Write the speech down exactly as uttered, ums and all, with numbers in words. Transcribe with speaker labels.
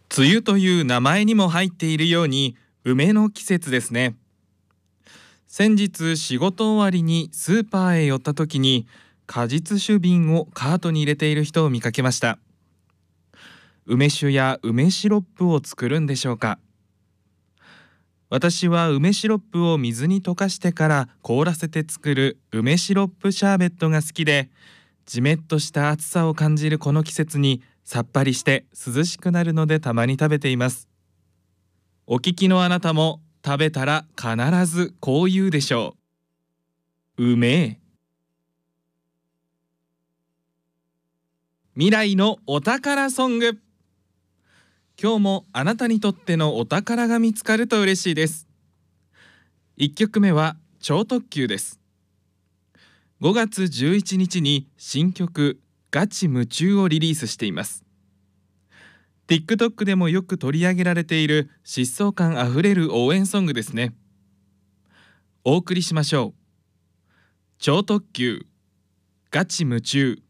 Speaker 1: 梅雨という名前にも入っているように梅の季節ですね。先日仕事終わりにスーパーへ寄った時に果実酒瓶をカートに入れている人を見かけました。梅酒や梅シロップを作るんでしょうか。私は梅シロップを水に溶かしてから凍らせて作る梅シロップシャーベットが好きで、じめっとした暑さを感じるこの季節にさっぱりして涼しくなるのでたまに食べています。お聞きのあなたも食べたら必ずこう言うでしょう。うめえ。未来のお宝ソング。今日もあなたにとってのお宝が見つかると嬉しいです。いっきょくめは超特急です。ごがつじゅういちにちに新曲ガチ夢中をリリースしています。TikTok でもよく取り上げられている疾走感あふれる応援ソングですね。お送りしましょう。超特急ガチ夢中。